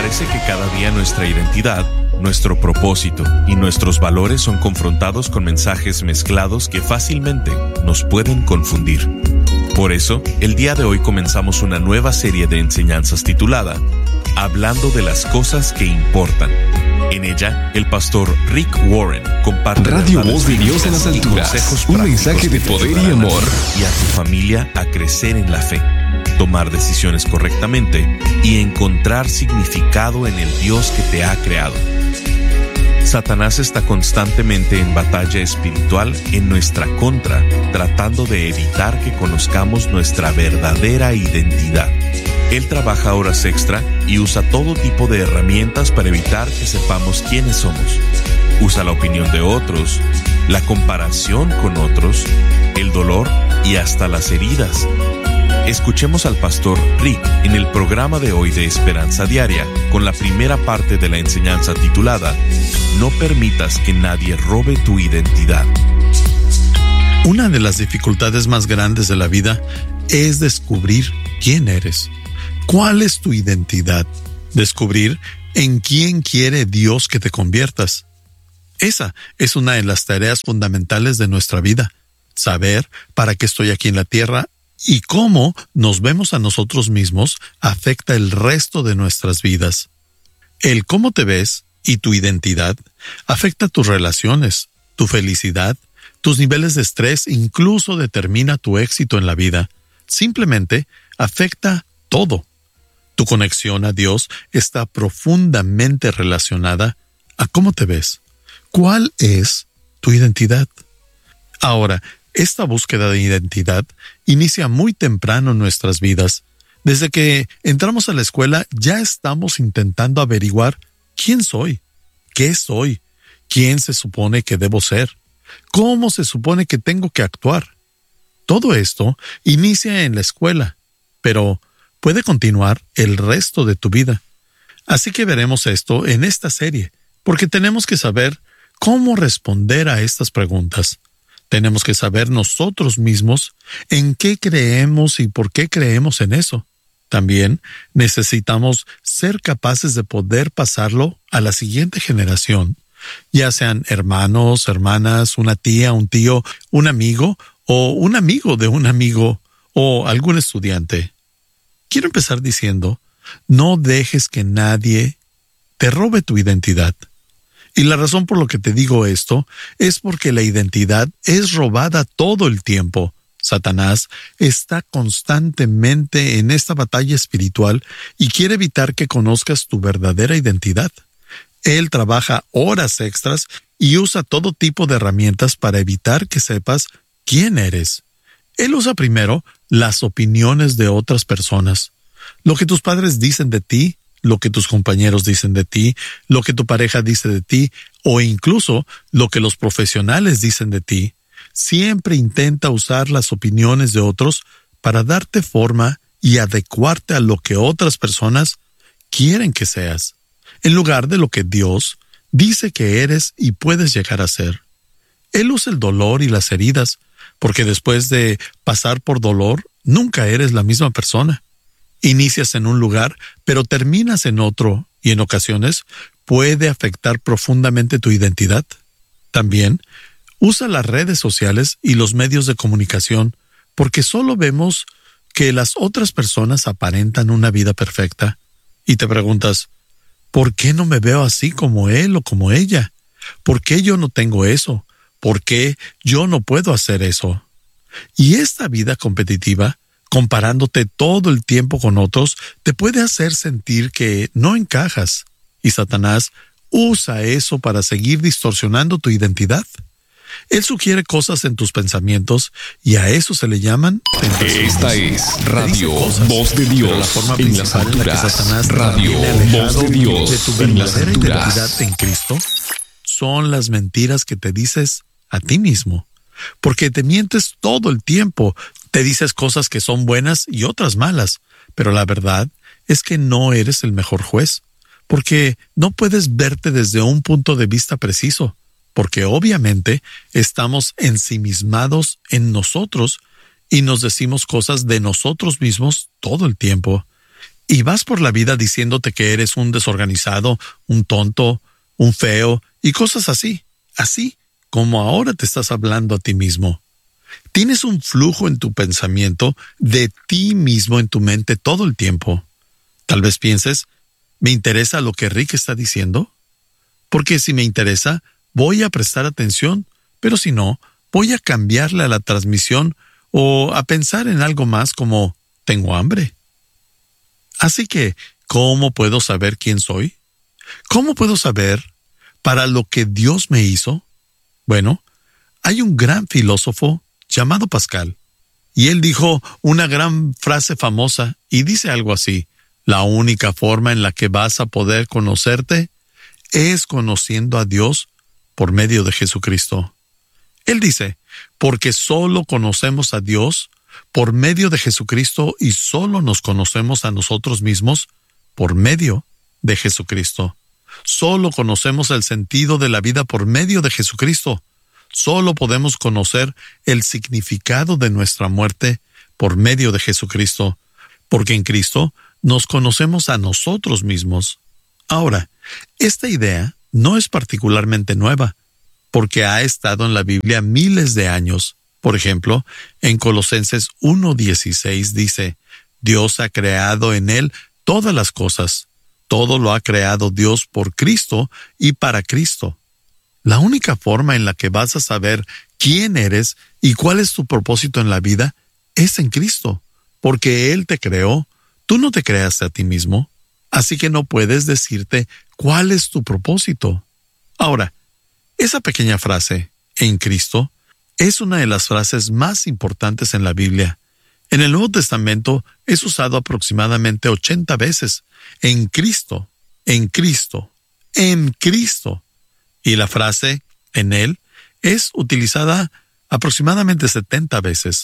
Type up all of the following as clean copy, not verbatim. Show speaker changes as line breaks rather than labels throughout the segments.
Parece que cada día nuestra identidad, nuestro propósito y nuestros valores son confrontados con mensajes mezclados que fácilmente nos pueden confundir. Por eso, el día de hoy comenzamos una nueva serie de enseñanzas titulada Hablando de las cosas que importan. En ella, el pastor Rick Warren comparte
Radio Voz de Dios en las alturas, un mensaje de poder y amor.
Y a tu familia a crecer en la fe, tomar decisiones correctamente y encontrar significado en el Dios que te ha creado. Satanás está constantemente en batalla espiritual en nuestra contra, tratando de evitar que conozcamos nuestra verdadera identidad. Él trabaja horas extra y usa todo tipo de herramientas para evitar que sepamos quiénes somos. Usa la opinión de otros, la comparación con otros, el dolor y hasta las heridas. Escuchemos al pastor Rick en el programa de hoy de Esperanza Diaria con la primera parte de la enseñanza titulada No permitas que nadie robe tu identidad.
Una de las dificultades más grandes de la vida es descubrir quién eres. ¿Cuál es tu identidad? Descubrir en quién quiere Dios que te conviertas. Esa es una de las tareas fundamentales de nuestra vida. Saber para qué estoy aquí en la tierra y cómo nos vemos a nosotros mismos afecta el resto de nuestras vidas. El cómo te ves y tu identidad afecta tus relaciones, tu felicidad, tus niveles de estrés, incluso determina tu éxito en la vida. Simplemente afecta todo. Tu conexión a Dios está profundamente relacionada a cómo te ves. ¿Cuál es tu identidad? Ahora, esta búsqueda de identidad inicia muy temprano en nuestras vidas. Desde que entramos a la escuela ya estamos intentando averiguar quién soy, qué soy, quién se supone que debo ser, cómo se supone que tengo que actuar. Todo esto inicia en la escuela, pero puede continuar el resto de tu vida. Así que veremos esto en esta serie, porque tenemos que saber cómo responder a estas preguntas. Tenemos que saber nosotros mismos en qué creemos y por qué creemos en eso. También necesitamos ser capaces de poder pasarlo a la siguiente generación, ya sean hermanos, hermanas, una tía, un tío, un amigo o un amigo de un amigo o algún estudiante. Quiero empezar diciendo, no dejes que nadie te robe tu identidad. Y la razón por la que te digo esto es porque la identidad es robada todo el tiempo. Satanás está constantemente en esta batalla espiritual y quiere evitar que conozcas tu verdadera identidad. Él trabaja horas extras y usa todo tipo de herramientas para evitar que sepas quién eres. Él usa primero las opiniones de otras personas. Lo que tus padres dicen de ti, lo que tus compañeros dicen de ti, lo que tu pareja dice de ti, o incluso lo que los profesionales dicen de ti. Siempre intenta usar las opiniones de otros para darte forma y adecuarte a lo que otras personas quieren que seas, en lugar de lo que Dios dice que eres y puedes llegar a ser. Él usa el dolor y las heridas, porque después de pasar por dolor, nunca eres la misma persona. Inicias en un lugar, pero terminas en otro, y en ocasiones puede afectar profundamente tu identidad. También usa las redes sociales y los medios de comunicación, porque solo vemos que las otras personas aparentan una vida perfecta. Y te preguntas, ¿por qué no me veo así como él o como ella? ¿Por qué yo no tengo eso? ¿Por qué yo no puedo hacer eso? Y esta vida competitiva, comparándote todo el tiempo con otros, te puede hacer sentir que no encajas. Y Satanás usa eso para seguir distorsionando tu identidad. Él sugiere cosas en tus pensamientos y a eso se le llaman tentaciones.
Esta es Radio Voz de Dios
la forma
en las
principal en la que
alturas.
Satanás
Radio
te mantiene
Voz de
alejado
Dios
de tu
en las
verdadera identidad
alturas.
en Cristo son las mentiras que te dices a ti mismo. Porque te mientes todo el tiempo. Te dices cosas que son buenas y otras malas. Pero la verdad es que no eres el mejor juez. Porque no puedes verte desde un punto de vista preciso. Porque obviamente estamos ensimismados en nosotros y nos decimos cosas de nosotros mismos todo el tiempo. y vas por la vida diciéndote que eres un desorganizado, un tonto, un feo y cosas así como ahora te estás hablando a ti mismo. Tienes un flujo en tu pensamiento de ti mismo en tu mente todo el tiempo. Tal vez pienses, ¿me interesa lo que Rick está diciendo? Porque si me interesa, voy a prestar atención, pero si no, voy a cambiarle a la transmisión o a pensar en algo más como, tengo hambre. Así que, ¿cómo puedo saber quién soy? ¿Cómo puedo saber para lo que Dios me hizo? Bueno, hay un gran filósofo llamado Pascal, y él dijo una gran frase famosa y dice algo así: la única forma en la que vas a poder conocerte es conociendo a Dios por medio de Jesucristo. Él dice, porque solo conocemos a Dios por medio de Jesucristo y solo nos conocemos a nosotros mismos por medio de Jesucristo. Solo conocemos el sentido de la vida por medio de Jesucristo. Solo podemos conocer el significado de nuestra muerte por medio de Jesucristo, porque en Cristo nos conocemos a nosotros mismos. Ahora, esta idea no es particularmente nueva, porque ha estado en la Biblia miles de años. Por ejemplo, en Colosenses 1:16 dice, Dios ha creado en Él todas las cosas. Todo lo ha creado Dios por Cristo y para Cristo. La única forma en la que vas a saber quién eres y cuál es tu propósito en la vida es en Cristo, porque Él te creó. Tú no te creaste a ti mismo, así que no puedes decirte cuál es tu propósito. Ahora, esa pequeña frase, en Cristo, es una de las frases más importantes en la Biblia. En el Nuevo Testamento es usado aproximadamente 80 veces. En Cristo, en Cristo, en Cristo. Y la frase, en Él, es utilizada aproximadamente 70 veces.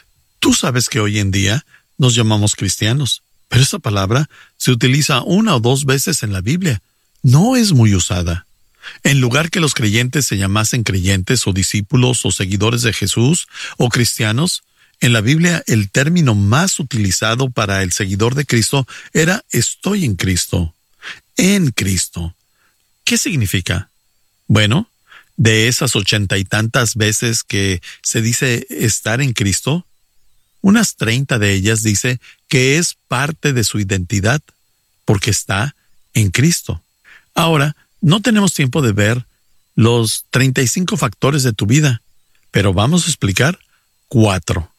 Tú sabes que hoy en día nos llamamos cristianos, pero esa palabra se utiliza 1 o 2 veces en la Biblia. No es muy usada. En lugar que los creyentes se llamasen creyentes o discípulos o seguidores de Jesús o cristianos, en la Biblia el término más utilizado para el seguidor de Cristo era estoy en Cristo. En Cristo. ¿Qué significa? Bueno, de esas 80 y tantas veces que se dice estar en Cristo, unas 30 de ellas dice que es parte de su identidad, porque está en Cristo. Ahora, no tenemos tiempo de ver los 35 factores de tu vida, pero vamos a explicar 4.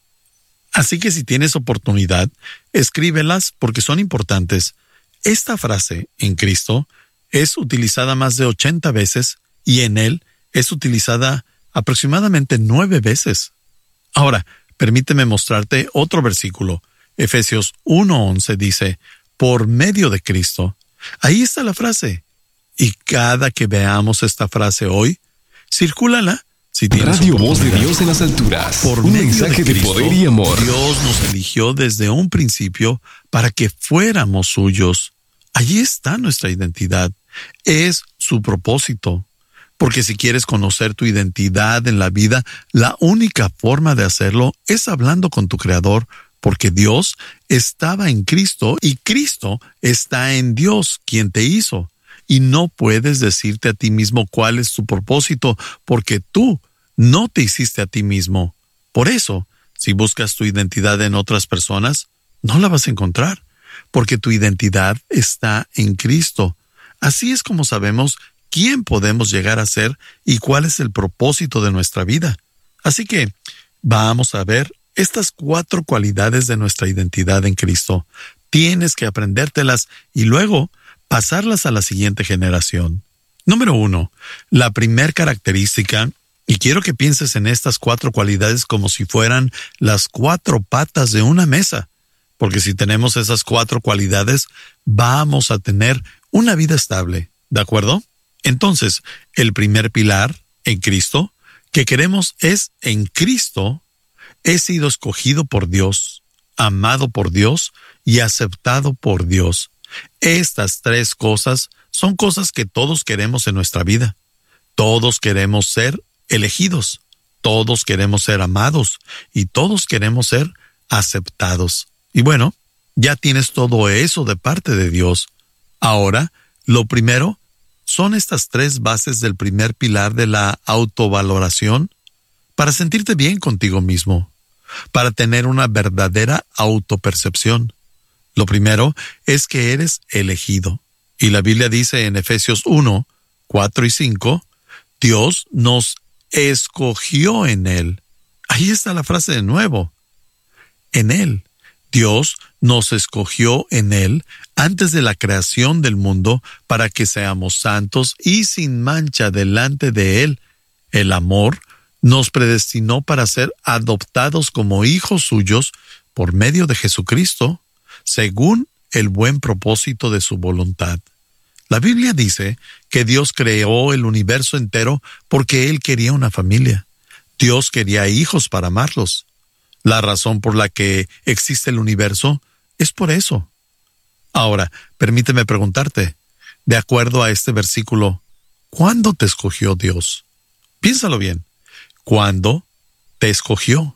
Así que si tienes oportunidad, escríbelas porque son importantes. Esta frase, en Cristo, es utilizada más de 80 veces y en Él es utilizada aproximadamente 9 veces. Ahora, permíteme mostrarte otro versículo. Efesios 1:11 dice, por medio de Cristo. Ahí está la frase. Y cada que veamos esta frase hoy, circúlala. Si
Radio Voz de Dios en las alturas.
Por
un
medio
mensaje de
Cristo,
poder y amor.
Dios nos eligió desde un principio para que fuéramos suyos. Allí está nuestra identidad. Es su propósito. Porque si quieres conocer tu identidad en la vida, la única forma de hacerlo es hablando con tu Creador, porque Dios estaba en Cristo y Cristo está en Dios, quien te hizo. Y no puedes decirte a ti mismo cuál es tu propósito, porque tú no te hiciste a ti mismo. Por eso, si buscas tu identidad en otras personas, no la vas a encontrar, porque tu identidad está en Cristo. Así es como sabemos quién podemos llegar a ser y cuál es el propósito de nuestra vida. Así que, vamos a ver estas 4 cualidades de nuestra identidad en Cristo. Tienes que aprendértelas y luego pasarlas a la siguiente generación. Número 1. La primer característica, y quiero que pienses en estas 4 cualidades como si fueran las 4 patas de una mesa, porque si tenemos esas 4 cualidades, vamos a tener una vida estable, ¿de acuerdo? Entonces, el primer pilar en Cristo que queremos es en Cristo, he sido escogido por Dios, amado por Dios y aceptado por Dios. Estas 3 cosas son cosas que todos queremos en nuestra vida. Todos queremos ser elegidos, todos queremos ser amados y todos queremos ser aceptados. Y bueno, Ya tienes todo eso de parte de Dios. Ahora, lo primero son estas 3 bases del primer pilar de la autovaloración para sentirte bien contigo mismo, para tener una verdadera autopercepción. Lo primero es que eres elegido. Y la Biblia dice en Efesios 1, 4 y 5, Dios nos escogió en Él. Ahí está la frase de nuevo. En Él. Dios nos escogió en Él antes de la creación del mundo para que seamos santos y sin mancha delante de Él. El amor nos predestinó para ser adoptados como hijos suyos por medio de Jesucristo, según el buen propósito de su voluntad. La Biblia dice que Dios creó el universo entero porque Él quería una familia. Dios quería hijos para amarlos. La razón por la que existe el universo es por eso. Ahora, permíteme preguntarte, de acuerdo a este versículo, ¿cuándo te escogió Dios? Piénsalo bien. ¿Cuándo te escogió?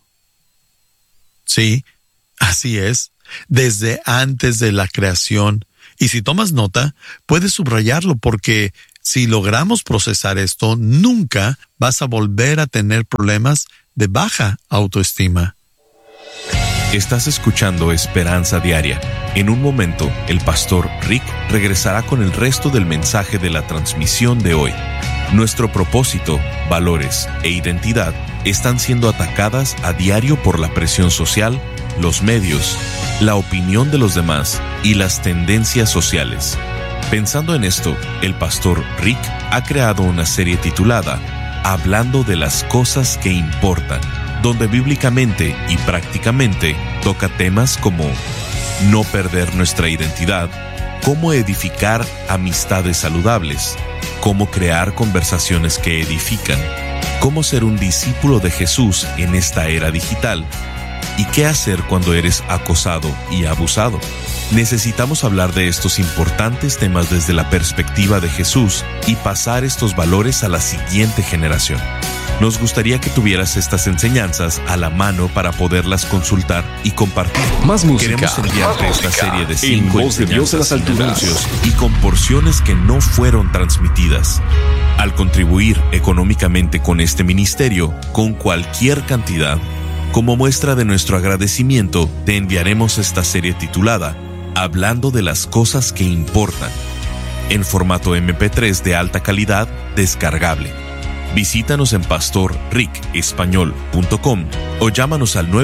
Sí, así es, desde antes de la creación. Y si tomas nota, puedes subrayarlo porque si logramos procesar esto, nunca vas a volver a tener problemas de baja autoestima.
Estás escuchando Esperanza Diaria. En un momento, el pastor Rick regresará con el resto del mensaje de la transmisión de hoy. Nuestro propósito, valores e identidad están siendo atacadas a diario por la presión social, los medios, la opinión de los demás y las tendencias sociales. Pensando en esto, el pastor Rick ha creado una serie titulada Hablando de las cosas que importan, donde bíblicamente y prácticamente toca temas como no perder nuestra identidad, cómo edificar amistades saludables, cómo crear conversaciones que edifican, cómo ser un discípulo de Jesús en esta era digital y qué hacer cuando eres acosado y abusado. Necesitamos hablar de estos importantes temas desde la perspectiva de Jesús y pasar estos valores a la siguiente generación. Nos gustaría que tuvieras estas enseñanzas a la mano para poderlas consultar y compartir.
Más música.
Queremos enviarte esta serie de 5
En voz de Dios en las
enseñanzas sin
alturas.
anuncios y con porciones que no fueron transmitidas. Al contribuir económicamente con este ministerio, con cualquier cantidad, como muestra de nuestro agradecimiento, te enviaremos esta serie titulada Hablando de las cosas que importan, en formato MP3 de alta calidad descargable. Visítanos en pastorricespañol.com o llámanos al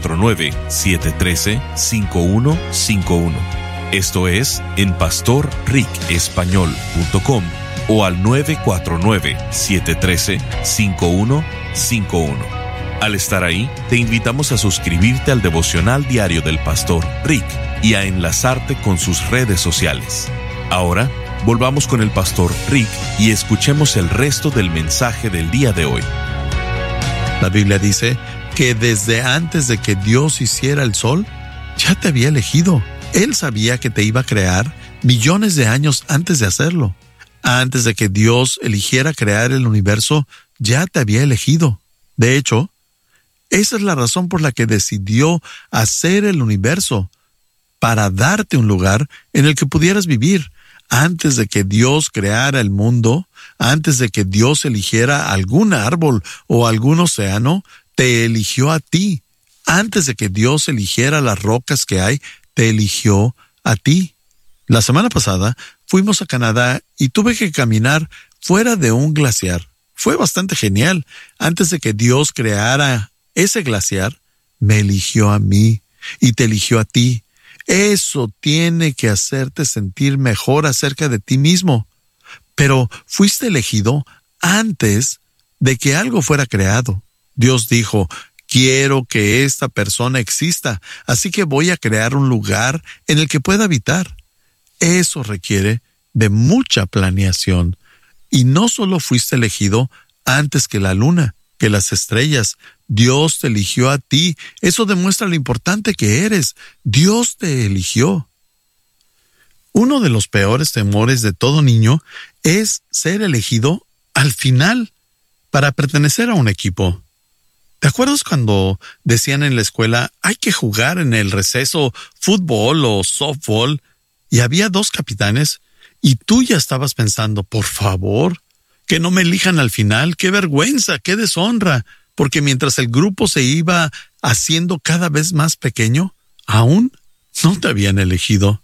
949-713-5151. Esto es en pastorricespañol.com o al 949-713-5151. Al estar ahí, te invitamos a suscribirte al devocional diario del pastor Rick y a enlazarte con sus redes sociales. Ahora, volvamos con el pastor Rick y escuchemos el resto del mensaje del día de hoy.
La Biblia dice que desde antes de que Dios hiciera el sol, ya te había elegido. Él sabía que te iba a crear millones de años antes de hacerlo. Antes de que Dios eligiera crear el universo, ya te había elegido. De hecho, esa es la razón por la que decidió hacer el universo, para darte un lugar en el que pudieras vivir. Antes de que Dios creara el mundo, antes de que Dios eligiera algún árbol o algún océano, te eligió a ti. Antes de que Dios eligiera las rocas que hay, te eligió a ti. La semana pasada fuimos a Canadá y tuve que caminar fuera de un glaciar. Fue bastante genial. Antes de que Dios creara ese glaciar, me eligió a mí y te eligió a ti. Eso tiene que hacerte sentir mejor acerca de ti mismo. Pero fuiste elegido antes de que algo fuera creado. Dios dijo, quiero que esta persona exista, así que voy a crear un lugar en el que pueda habitar. Eso requiere de mucha planeación. Y no solo fuiste elegido antes que la luna, que las estrellas. Dios te eligió a ti. Eso demuestra lo importante que eres. Dios te eligió. Uno de los peores temores de todo niño es ser elegido al final para pertenecer a un equipo. ¿Te acuerdas cuando decían en la escuela, hay que jugar en el receso fútbol o softball, y había 2 capitanes, y tú ya estabas pensando, por favor, que no me elijan al final, qué vergüenza, qué deshonra, porque mientras el grupo se iba haciendo cada vez más pequeño, aún no te habían elegido.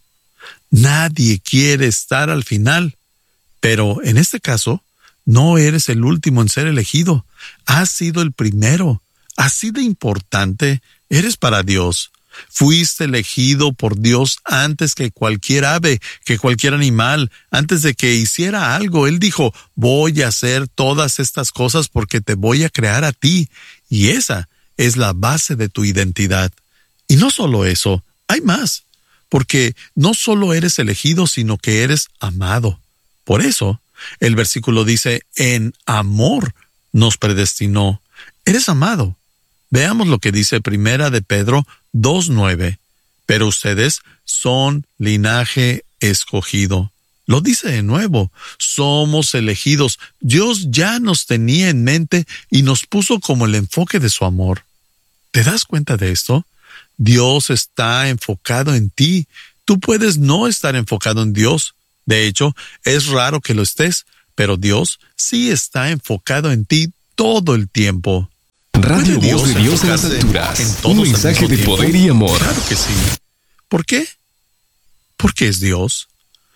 Nadie quiere estar al final, pero en este caso, no eres el último en ser elegido. Has sido el primero. Así de importante eres para Dios. Fuiste elegido por Dios antes que cualquier ave, que cualquier animal, antes de que hiciera algo. Él dijo, voy a hacer todas estas cosas porque te voy a crear a ti. Y esa es la base de tu identidad. Y no solo eso, hay más. Porque no solo eres elegido, sino que eres amado. Por eso, el versículo dice, en amor nos predestinó. Eres amado. Veamos lo que dice Primera de Pedro 2:9. Pero ustedes son linaje escogido. Lo dice de nuevo. Somos elegidos. Dios ya nos tenía en mente y nos puso como el enfoque de su amor. ¿Te das cuenta de esto? Dios está enfocado en ti. Tú puedes no estar enfocado en Dios. De hecho, es raro que lo estés, pero Dios sí está enfocado en ti todo el tiempo.
Radio Voz de Dios en las alturas. Un mensaje de poder y amor.
Claro que sí. ¿Por qué? Porque es Dios.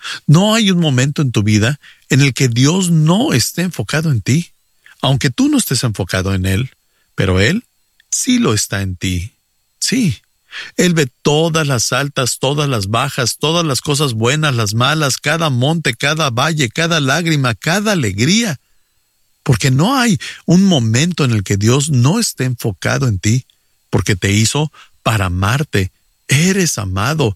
No hay un momento en tu vida en el que Dios no esté enfocado en ti, aunque tú no estés enfocado en Él, pero Él sí lo está en ti. Sí. Él ve todas las altas, todas las bajas, todas las cosas buenas, las malas, cada monte, cada valle, cada lágrima, cada alegría. Porque no hay un momento en el que Dios no esté enfocado en ti, porque te hizo para amarte. Eres amado.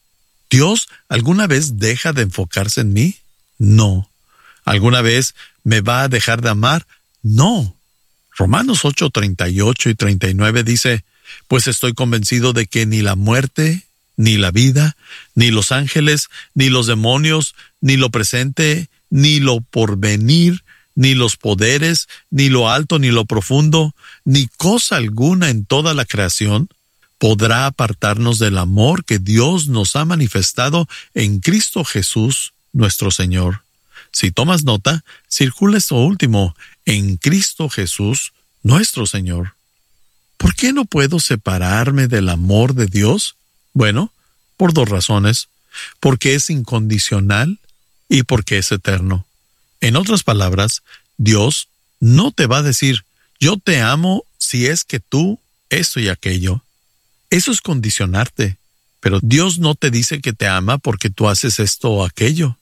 ¿Dios alguna vez deja de enfocarse en mí? No. ¿Alguna vez me va a dejar de amar? No. Romanos 8:38 y 39 dice, pues estoy convencido de que ni la muerte, ni la vida, ni los ángeles, ni los demonios, ni lo presente, ni lo porvenir, ni los poderes, ni lo alto, ni lo profundo, ni cosa alguna en toda la creación podrá apartarnos del amor que Dios nos ha manifestado en Cristo Jesús, nuestro Señor. Si tomas nota, circula esto último, en Cristo Jesús, nuestro Señor. ¿Por qué no puedo separarme del amor de Dios? Bueno, por 2 razones. Porque es incondicional y porque es eterno. En otras palabras, Dios no te va a decir, yo te amo si es que tú, esto y aquello. Eso es condicionarte. Pero Dios no te dice que te ama porque tú haces esto o aquello.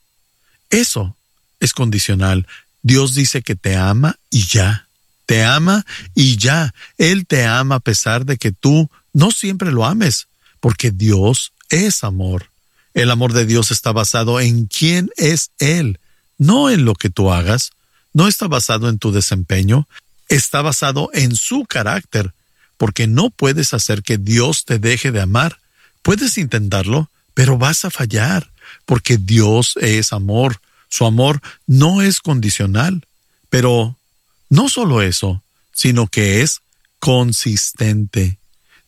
Eso es condicional. Dios dice que te ama y ya. Te ama y ya. Él te ama a pesar de que tú no siempre lo ames, porque Dios es amor. El amor de Dios está basado en quién es Él, no en lo que tú hagas. No está basado en tu desempeño, está basado en su carácter, porque no puedes hacer que Dios te deje de amar. Puedes intentarlo, pero vas a fallar, porque Dios es amor. Su amor no es condicional, pero no solo eso, sino que es consistente.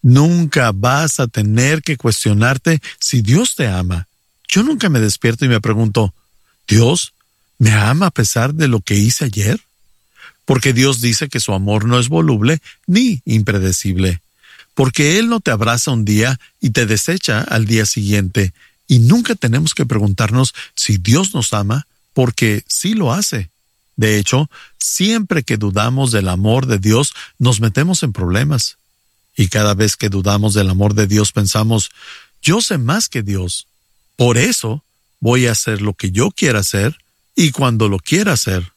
Nunca vas a tener que cuestionarte si Dios te ama. Yo nunca me despierto y me pregunto, ¿Dios me ama a pesar de lo que hice ayer? Porque Dios dice que su amor no es voluble ni impredecible. Porque Él no te abraza un día y te desecha al día siguiente. Y nunca tenemos que preguntarnos si Dios nos ama, porque sí lo hace. De hecho, siempre que dudamos del amor de Dios, nos metemos en problemas. Y cada vez que dudamos del amor de Dios, pensamos, yo sé más que Dios. Por eso voy a hacer lo que yo quiera hacer y cuando lo quiera hacer.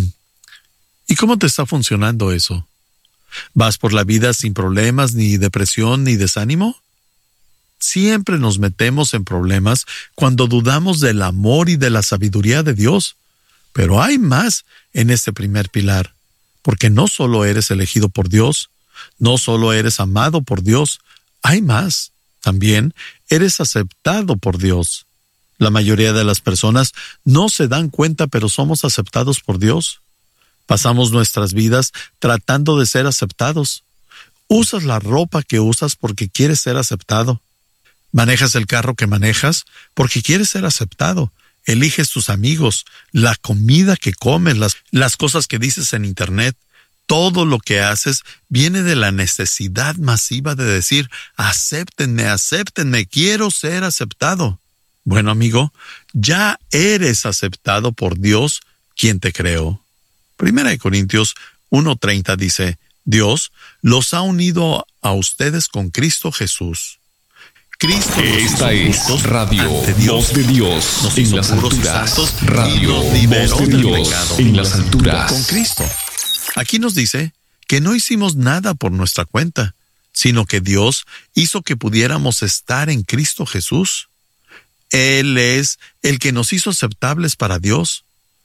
¿Y cómo te está funcionando eso? ¿Vas por la vida sin problemas, ni depresión, ni desánimo? Siempre nos metemos en problemas cuando dudamos del amor y de la sabiduría de Dios. Pero hay más en este primer pilar, porque no solo eres elegido por Dios, no solo eres amado por Dios, hay más. También eres aceptado por Dios. La mayoría de las personas no se dan cuenta, pero somos aceptados por Dios. Pasamos nuestras vidas tratando de ser aceptados, Usas la ropa que usas porque quieres ser aceptado. Manejas el carro que manejas porque quieres ser aceptado. Eliges tus amigos, la comida que comes, las cosas que dices en internet. Todo lo que haces viene de la necesidad masiva de decir, acéptenme, acéptenme, quiero ser aceptado. Bueno, amigo, ya eres aceptado por Dios, quien te creó. 1 Corintios 1:30 dice, Dios los ha unido a ustedes con Cristo Jesús. Cristo
Esta es Radio Voz de Dios
nos
en
hizo
las
puros y
alturas.
santos,
Radio
y nos liberó
Voz de
del
Dios
pecado
en las alturas.
con Cristo. Aquí nos dice que no hicimos nada por nuestra cuenta, sino que Dios hizo que pudiéramos estar en Cristo Jesús. Él es el que nos hizo aceptables para Dios.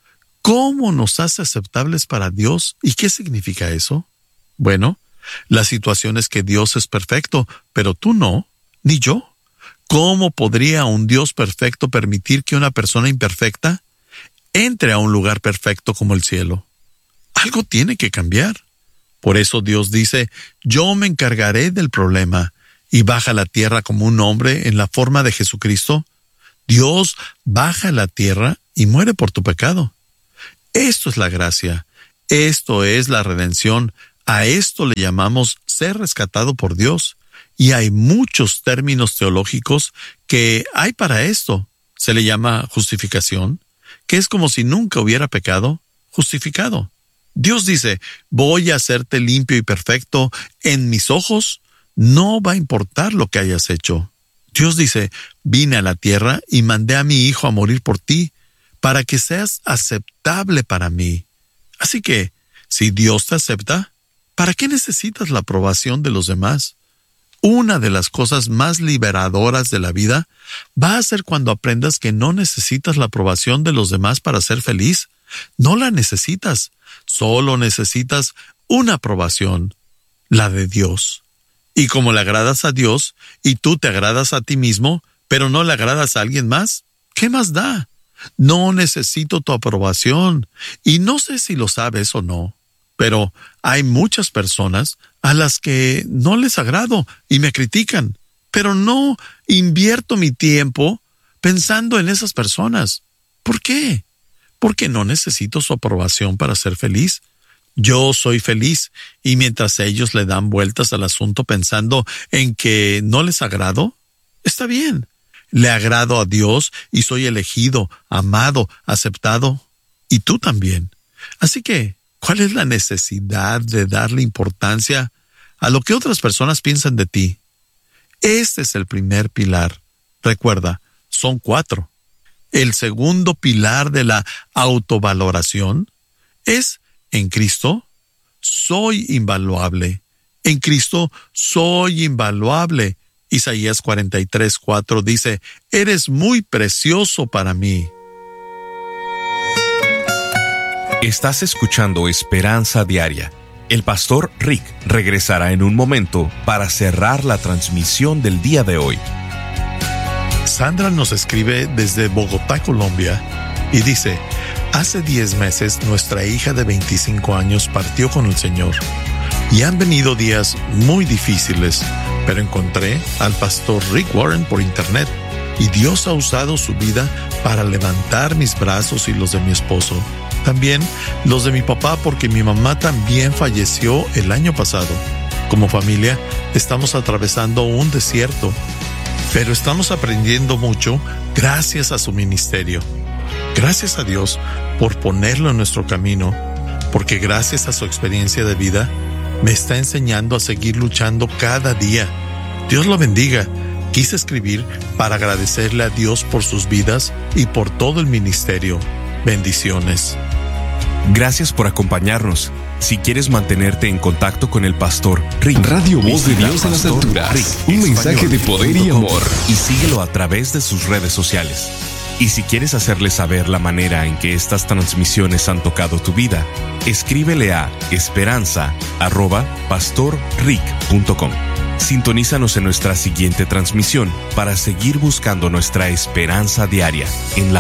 ¿Cómo nos hace aceptables para Dios? ¿Y qué significa eso? Bueno, la situación es que Dios es perfecto, pero tú no, ni yo. ¿Cómo podría un Dios perfecto permitir que una persona imperfecta entre a un lugar perfecto como el cielo? Algo tiene que cambiar. Por eso Dios dice, yo me encargaré del problema, y baja a la tierra como un hombre en la forma de Jesucristo. Dios baja a la tierra y muere por tu pecado. Esto es la gracia, esto es la redención, a esto le llamamos ser rescatado por Dios. Y hay muchos términos teológicos que hay para esto. Se le llama justificación, que es como si nunca hubiera pecado, justificado. Dios dice, voy a hacerte limpio y perfecto. En mis ojos no va a importar lo que hayas hecho. Dios dice, vine a la tierra y mandé a mi Hijo a morir por ti, para que seas aceptable para mí. Así que, si Dios te acepta, ¿para qué necesitas la aprobación de los demás? Una de las cosas más liberadoras de la vida va a ser cuando aprendas que no necesitas la aprobación de los demás para ser feliz. No la necesitas. Solo necesitas una aprobación, la de Dios. Y como le agradas a Dios y tú te agradas a ti mismo, pero no le agradas a alguien más, ¿qué más da? No necesito tu aprobación. Y no sé si lo sabes o no, pero hay muchas personas a las que no les agrado y me critican, pero no invierto mi tiempo pensando en esas personas. ¿Por qué? Porque no necesito su aprobación para ser feliz. Yo soy feliz, y mientras ellos le dan vueltas al asunto pensando en que no les agrado, está bien. Le agrado a Dios y soy elegido, amado, aceptado, y tú también. Así que, ¿cuál es la necesidad de darle importancia a lo que otras personas piensan de ti? Este es el primer pilar. Recuerda, son 4. El segundo pilar de la autovaloración es, en Cristo, soy invaluable. En Cristo, soy invaluable. Isaías 43:4 dice, eres muy precioso para mí.
Estás escuchando Esperanza Diaria. El pastor Rick regresará en un momento para cerrar la transmisión del día de hoy.
Sandra nos escribe desde Bogotá, Colombia, y dice, hace 10 meses nuestra hija de 25 años partió con el Señor, y han venido días muy difíciles, pero encontré al pastor Rick Warren por internet, y Dios ha usado su vida para levantar mis brazos y los de mi esposo. También los de mi papá, porque mi mamá también falleció el año pasado. Como familia, estamos atravesando un desierto, pero estamos aprendiendo mucho gracias a su ministerio. Gracias a Dios por ponerlo en nuestro camino, porque gracias a su experiencia de vida, me está enseñando a seguir luchando cada día. Dios lo bendiga. Quise escribir para agradecerle a Dios por sus vidas y por todo el ministerio. Bendiciones.
Gracias por acompañarnos. Si quieres mantenerte en contacto con el pastor Rick,
Radio Voz de Dios en las alturas. Un mensaje de poder y amor.
Y síguelo a través de sus redes sociales. Y si quieres hacerle saber la manera en que estas transmisiones han tocado tu vida, escríbele a esperanza@pastorrick.com. Sintonízanos en nuestra siguiente transmisión para seguir buscando nuestra esperanza diaria en la